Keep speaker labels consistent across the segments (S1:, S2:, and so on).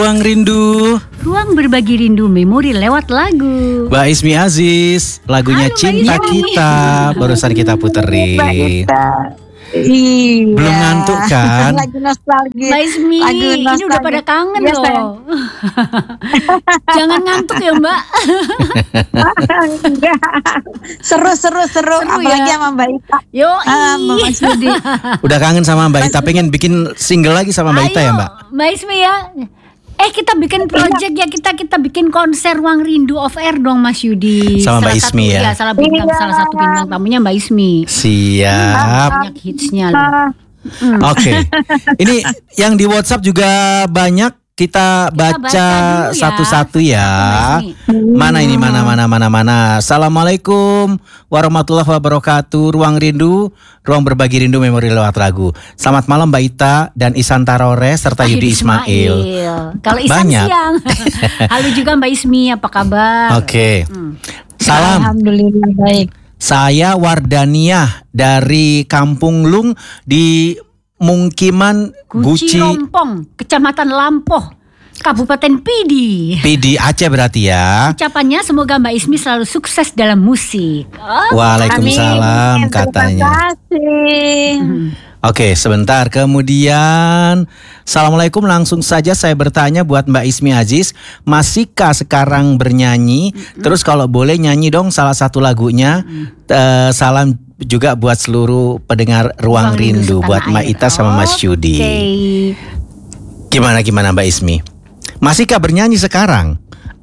S1: Ruang Rindu.
S2: Ruang berbagi rindu memori lewat lagu.
S1: Mbak Ismi Aziz, lagunya
S2: Halo,
S1: Cinta
S2: Mbak Ismi.
S1: Kita barusan kita puterin.
S3: Iya.
S1: Belum ngantuk kan?
S3: Lagi nostalgia.
S2: Mbak Ismi,
S3: Lagu
S2: ini udah
S3: nostalgia.
S2: pada kangen
S3: Iya,
S2: loh.
S3: sayang.
S2: Jangan ngantuk ya Mbak.
S3: Enggak. Seru. Apalagi
S2: ya?
S3: sama Mbak Ita.
S2: Yo,
S3: Sama Mas Yudi.
S1: Udah kangen sama Mbak Ita, pengen bikin single lagi sama Mbak Ita ya Mbak?
S2: Mbak Ismi ya. Kita bikin project ya, kita bikin konser Ruang Rindu off air dong Mas Yudi.
S1: Sama Mbak Ismi ya?
S2: Iya, salah satu bintang tamunya Mbak Ismi.
S1: Siap.
S2: Banyak hitsnya loh.
S1: Oke. Ini yang di WhatsApp juga banyak. Kita baca
S2: baca dulu ya.
S1: satu-satu ya.
S2: Mbak Ismi.
S1: Mana ini mana. Assalamualaikum warahmatullahi wabarakatuh. Ruang Rindu, ruang berbagi rindu memori lewat lagu. Selamat malam Mbak Ita dan Isan Tarore serta Yudi Ismail.
S2: Kalau Isan
S1: Banyak.
S2: siang. Halo juga Mbak Ismi, apa kabar?
S1: Oke. Salam.
S3: Alhamdulillah baik.
S1: Saya Wardaniah dari Kampung Lung di Mungkiman
S2: Guci
S1: Guci
S2: Rompong, Kecamatan Lampoh, Kabupaten Pidi.
S1: PD Aceh berarti ya.
S2: Ucapannya semoga Mbak Ismi selalu sukses dalam musik.
S1: Waalaikumsalam katanya.
S3: Terima kasih.
S1: Oke, sebentar. Kemudian, Assalamualaikum, langsung saja saya bertanya buat Mbak Ismi Aziz, masihkah sekarang bernyanyi? Terus kalau boleh nyanyi dong salah satu lagunya. Salam juga buat seluruh pendengar Ruang Rindu,
S2: setanah
S1: buat Mbak
S2: air.
S1: Ita sama Mas Yudi.
S2: Oke.
S1: Gimana Mbak Ismi? Masihkah bernyanyi sekarang?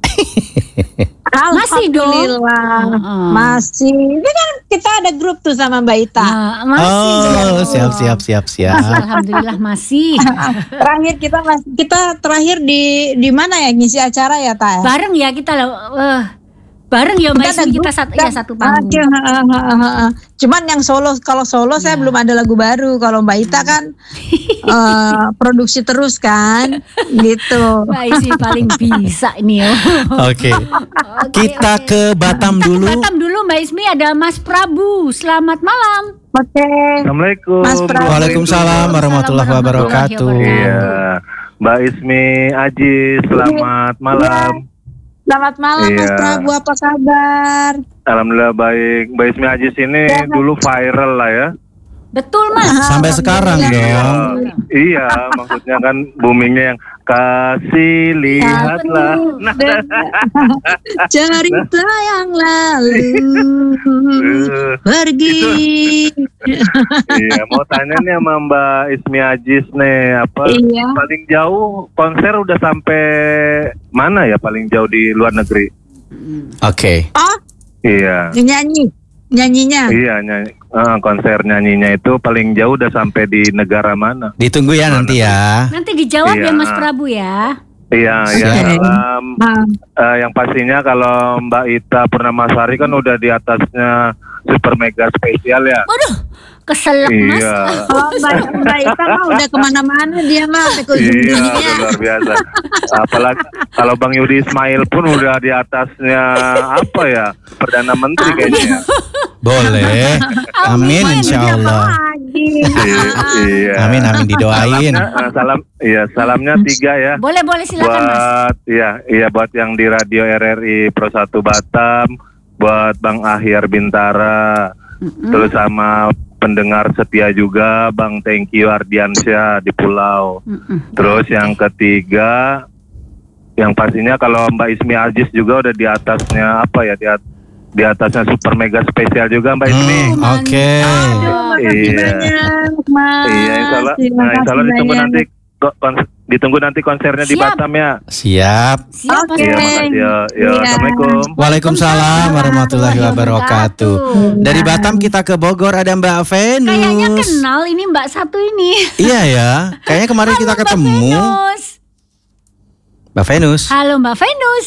S2: Masih dong.
S3: Alhamdulillah. Masih. Ini kan kita ada grup tuh sama Mbak Ita.
S2: Masih
S1: Oh,
S2: dong.
S1: siap.
S2: Alhamdulillah masih.
S3: Terakhir kita terakhir di mana ya ngisi acara ya Ta?
S2: Bareng ya kita loh. Bareng ya Mbak
S3: Kita ada
S2: Ismi, kita
S3: grup,
S2: satu panggung.
S3: Cuman yang kalau solo saya belum ada lagu baru. Kalau Mbak Ita kan produksi terus kan, gitu.
S2: Mbak Ismi paling bisa ini ya.
S1: Oke. Kita ke Batam dulu.
S2: Batam dulu Mbak Ismi, ada Mas Prabu. Selamat malam.
S3: Oke.
S4: Assalamualaikum.
S3: Mas Prabu.
S1: Waalaikumsalam warahmatullahi wabarakatuh.
S4: Iya, Mbak Ismi Aziz, selamat malam.
S3: Selamat malam Mas
S4: Iya.
S3: Prabu, apa kabar?
S4: Alhamdulillah baik. Mbak Ismi Aziz ini dulu viral lah ya.
S2: Betul Mas.
S1: Sampai sekarang dong.
S4: Iya, maksudnya kan boomingnya yang kasih lihatlah. Nah,
S3: Cerita yang lalu pergi.
S4: iya, mau tanya nih sama Mbak Ismi Aziz nih, apa
S3: Iya.
S4: paling jauh konser udah sampai mana ya paling jauh di luar negeri?
S1: Oke.
S3: Oh,
S4: Iya.
S3: nyanyinya.
S4: Iya, konser nyanyinya itu paling jauh udah sampai di negara mana?
S1: Ditunggu ya nanti ya.
S2: Nanti dijawab ya
S4: Iya.
S2: Mas Prabu ya.
S4: Iya,
S1: Siap.
S4: yang pastinya kalau Mbak Ita Purnamasari kan udah di atasnya super mega spesial ya.
S2: Waduh, keselak Mas.
S4: Iya,
S3: Oh, Mbak Ita mah udah kemana-mana dia mah sampai ke ujung
S4: iya,
S3: dunia.
S4: udah luar biasa. Apalagi kalau Bang Yudi Ismail pun udah di atasnya apa ya, Perdana Menteri kayaknya.
S1: Boleh. Amin insya Allah.
S3: Lagi.
S4: Iya.
S1: Amin didoain.
S4: Salamnya 3 ya.
S2: Boleh silakan Mas.
S4: Buat buat yang di radio RRI Pro 1 Batam, buat Bang Ahyar Bintara, terus sama pendengar setia juga Bang Tengki Ardiansyah di Pulau. Terus yang ketiga, yang pastinya kalau Mbak Ismi Aziz juga udah di atasnya apa ya, di atasnya super mega spesial juga Mbak Ismi.
S1: Oke.
S3: Makasih
S4: Iya.
S3: banyak, Mas.
S4: Iya, insya Allah
S3: Terima kasih
S4: ditunggu
S3: banyak.
S4: nanti konsernya di
S2: Siap.
S4: Batam ya.
S1: Siap.
S2: Siap Mas.
S3: Oke.
S4: Iya, makasih ya.
S3: Iya.
S4: Assalamualaikum.
S1: Waalaikumsalam warahmatullahi wabarakatuh. Dari Batam kita ke Bogor, ada Mbak Venus.
S2: Kayaknya kenal ini Mbak satu ini.
S1: Iya ya. Kayaknya kemarin kita
S2: Mbak
S1: ketemu.
S2: Venus.
S1: Mbak Venus.
S2: Halo Mbak Venus.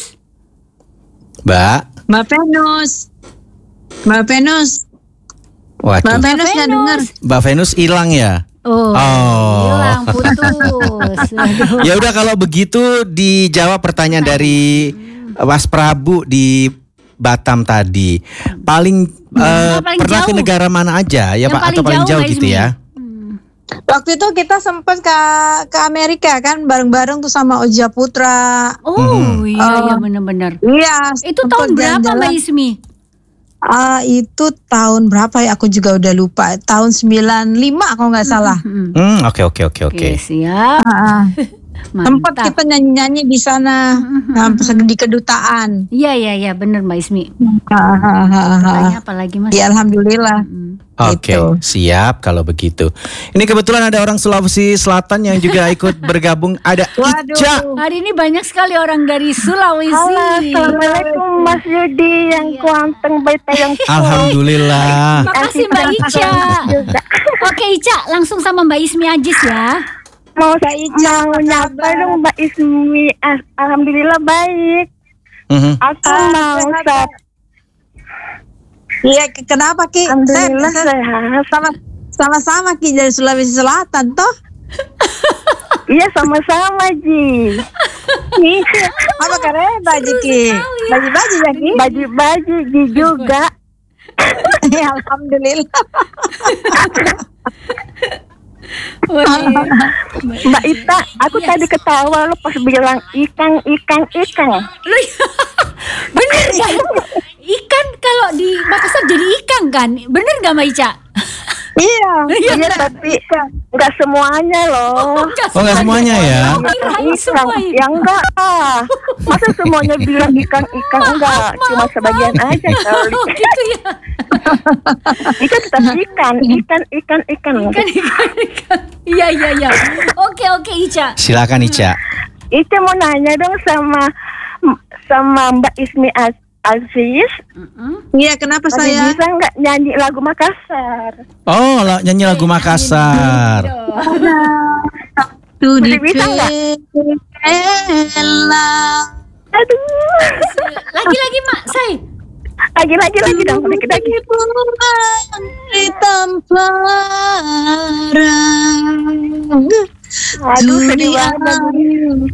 S1: Mbak.
S3: Mbak Venus. Mbak Venus. Mbak
S1: Waduh.
S3: Venus nggak dengar.
S1: Mbak Venus hilang ya.
S2: Oh,
S1: Oh.
S2: hilang putus. Aduh.
S1: Ya udah kalau begitu dijawab pertanyaan dari Mas Prabu di Batam tadi. Paling
S2: paling
S1: pernah ke
S2: jauh.
S1: negara mana aja ya
S2: Yang
S1: Pak,
S2: paling
S1: atau paling
S2: jauh,
S1: jauh
S2: Mbak
S1: gitu
S2: Ismi.
S1: ya?
S3: Waktu itu kita sempat ke Amerika kan bareng-bareng tuh sama Oja Putra.
S2: Oh iya benar-benar.
S3: Iya.
S2: Itu
S3: sempet
S2: tahun berapa
S3: jalan-jalan.
S2: Mbak Ismi?
S3: Itu tahun berapa ya? Aku juga udah lupa. Tahun 95 kalau nggak salah.
S1: Oke.
S2: Oke, siap.
S3: Tempat
S2: Mantap.
S3: kita nyanyi-nyanyi di sana di kedutaan.
S2: Iya benar Mbak Ismi. Tanya apa lagi Mas?
S3: Ya alhamdulillah.
S1: Oke,
S3: Gitu.
S1: siap kalau begitu. Ini kebetulan ada orang Sulawesi Selatan yang juga ikut bergabung. Ada
S3: Waduh.
S1: Ica.
S2: Hari ini banyak sekali orang dari Sulawesi.
S5: Halo, Assalamualaikum Mas Yudi yang kuanteng baik yang
S1: Alhamdulillah.
S2: Makasih Mbak Ica. Oke Ica, langsung sama Mbak Ismi Ajis ya.
S5: mau nyapa dong Mbak Ismi. Alhamdulillah baik. Aku mau saat
S3: Iya, kenapa Ki?
S5: alhamdulillah sehat.
S3: Sama-sama Ki dari Sulawesi Selatan toh?
S5: Iya sama-sama Ji.
S3: Apa keren baju Ki? Baju-baju ya Ki?
S5: Baju-baju Ji juga.
S3: Ya, alhamdulillah.
S5: Mbak Ita, aku tadi ketawa lo pas bilang ikan.
S2: Bener gak? Ikan kalau di Makassar jadi ikan kan? Bener gak Mbak Ica?
S3: Iya.
S5: Iya tapi nggak semuanya loh.
S1: Oh, nggak semuanya ya?
S2: Kirain semua ya.
S5: Ya enggak ah. Masa semuanya bilang ikan enggak, cuma sebagian aja kali.
S2: Oh gitu ya.
S5: Ikan tetap ikan.
S2: Iya. Oke Ica.
S1: Silakan Ica.
S5: Itu mau nanya dong sama Mbak Ismi Aziz.
S3: Iya, kenapa
S5: Masih
S3: saya?
S5: bisa nggak nyanyi lagu Makassar?
S1: Oh, nyanyi lagu Makassar.
S5: Masih bisa nggak? Aduh.
S2: Lagi Mak, say.
S5: Lagi dong, lagi.
S3: Di tempat
S5: Aduh, sedih banget.